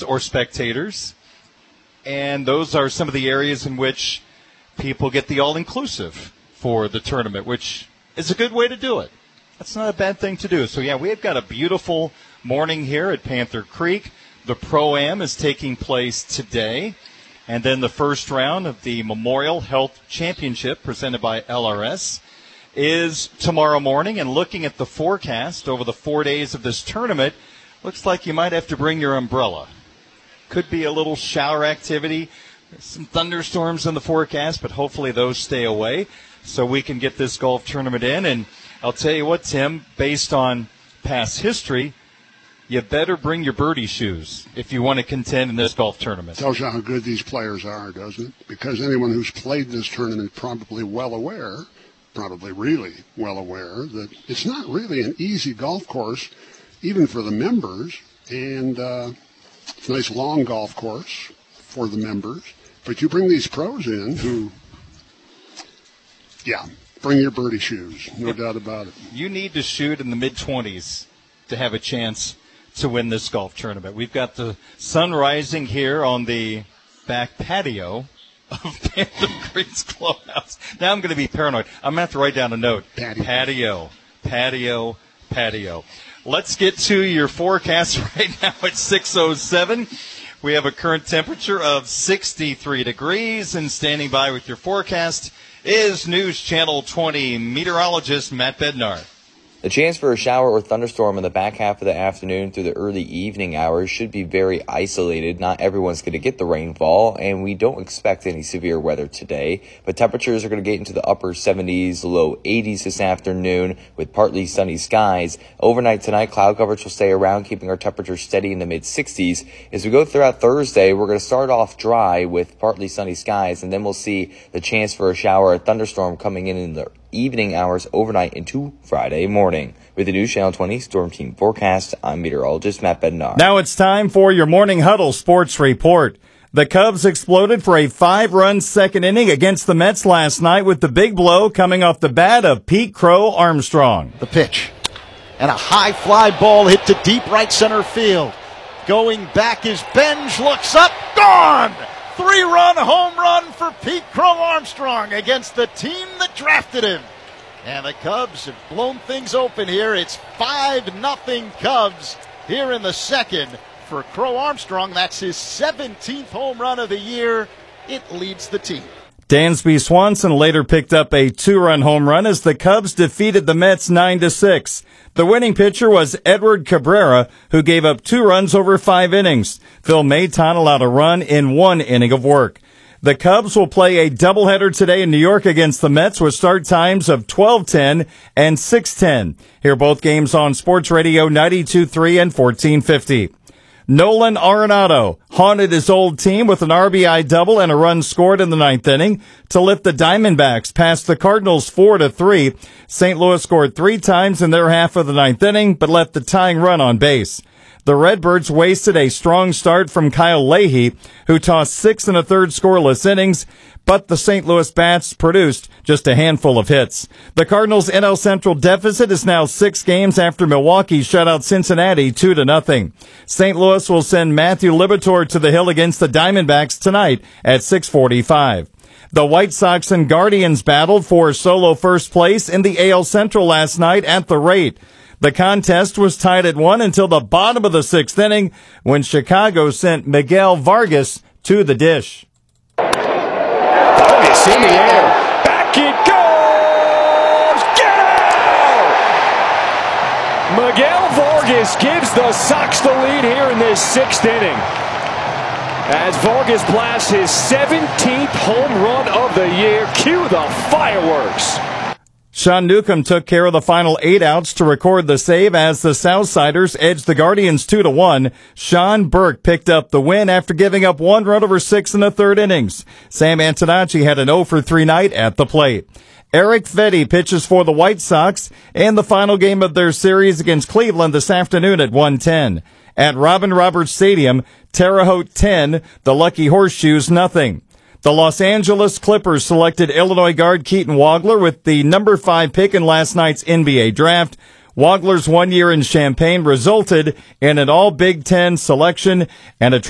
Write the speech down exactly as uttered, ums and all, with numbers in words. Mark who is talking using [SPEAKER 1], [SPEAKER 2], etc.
[SPEAKER 1] fans or spectators. And those are some of the areas in which people get the all-inclusive for the tournament, which is a good way to do it. That's not a bad thing to do. So, yeah, we've got a beautiful morning here at Panther Creek. The Pro-Am is taking place today. And then the first round of the Memorial Health Championship presented by L R S is tomorrow morning. And looking at the forecast over the four days of this tournament, looks like you might have to bring your umbrella. Could be a little shower activity. There's some thunderstorms in the forecast, but hopefully those stay away so we can get this golf tournament in. And I'll tell you what, Tim, based on past history, you better bring your birdie shoes if you want to contend in this golf tournament.
[SPEAKER 2] Tells you how good these players are, doesn't it? Because anyone who's played this tournament is probably well aware, probably really well aware, that it's not really an easy golf course, even for the members. And uh, it's a nice long golf course for the members. But you bring these pros in who, yeah, bring your birdie shoes, no doubt about it.
[SPEAKER 1] You need to shoot in the mid-twenties to have a chance to win this golf tournament. We've got the sun rising here on the back patio of Panther Creek's clubhouse. Now I'm going to be paranoid. I'm going to have to write down a note.
[SPEAKER 2] Patio.
[SPEAKER 1] Patio, patio, patio. Let's get to your forecast right now at six oh seven. We have a current temperature of sixty-three degrees, and standing by with your forecast is News Channel twenty meteorologist Matt Bednar.
[SPEAKER 3] The chance for a shower or thunderstorm in the back half of the afternoon through the early evening hours should be very isolated. Not everyone's going to get the rainfall, and we don't expect any severe weather today. But temperatures are going to get into the upper seventies, low eighties this afternoon with partly sunny skies. Overnight tonight, cloud coverage will stay around, keeping our temperatures steady in the mid-sixties. As we go throughout Thursday, we're going to start off dry with partly sunny skies, and then we'll see the chance for a shower or thunderstorm coming in in the evening hours overnight into Friday morning. With the News Channel twenty Storm Team forecast, I'm meteorologist Matt Bednar.
[SPEAKER 4] Now it's time for your Morning Huddle Sports Report. The Cubs exploded for a five-run second inning against the Mets last night with the big blow coming off the bat of Pete Crow Armstrong.
[SPEAKER 5] The pitch. And a high fly ball hit to deep right center field. Going back is Benj, looks up, gone! Three-run home run for Pete Crow Armstrong against the team that drafted him. And the Cubs have blown things open here. It's five nothing Cubs here in the second for Crow Armstrong. That's his seventeenth home run of the year. It leads the team.
[SPEAKER 4] Dansby Swanson later picked up a two-run home run as the Cubs defeated the Mets nine to six. The winning pitcher was Edward Cabrera, who gave up two runs over five innings. Phil Maton allowed a run in one inning of work. The Cubs will play a doubleheader today in New York against the Mets with start times of twelve ten and six ten. Hear both games on Sports Radio ninety-two point three and fourteen fifty. Nolan Arenado haunted his old team with an R B I double and a run scored in the ninth inning to lift the Diamondbacks past the Cardinals four to three. Saint Louis scored three times in their half of the ninth inning, but left the tying run on base. The Redbirds wasted a strong start from Kyle Leahy, who tossed six and a third scoreless innings, but the Saint Louis Bats produced just a handful of hits. The Cardinals' N L Central deficit is now six games after Milwaukee shut out Cincinnati two to nothing. Saint Louis will send Matthew Liberatore to the hill against the Diamondbacks tonight at six forty-five. The White Sox and Guardians battled for solo first place in the A L Central last night at the rate. The contest was tied at one until the bottom of the sixth inning when Chicago sent Miguel Vargas to the dish.
[SPEAKER 6] Vargas in the air. Back it goes. Get out! Miguel Vargas gives the Sox the lead here in this sixth inning, as Vargas blasts his seventeenth home run of the year. Cue the fireworks.
[SPEAKER 4] Sean Newcomb took care of the final eight outs to record the save as the Southsiders edged the Guardians two to one. Sean Burke picked up the win after giving up one run over six in the third innings. Sam Antonacci had an oh for three night at the plate. Eric Fedde pitches for the White Sox in the final game of their series against Cleveland this afternoon at one ten. At Robin Roberts Stadium, Terre Haute ten, the Lucky Horseshoes nothing. The Los Angeles Clippers selected Illinois guard Keaton Wagler with the number five pick in last night's N B A draft. Wagler's one year in Champaign resulted in an all Big Ten selection and a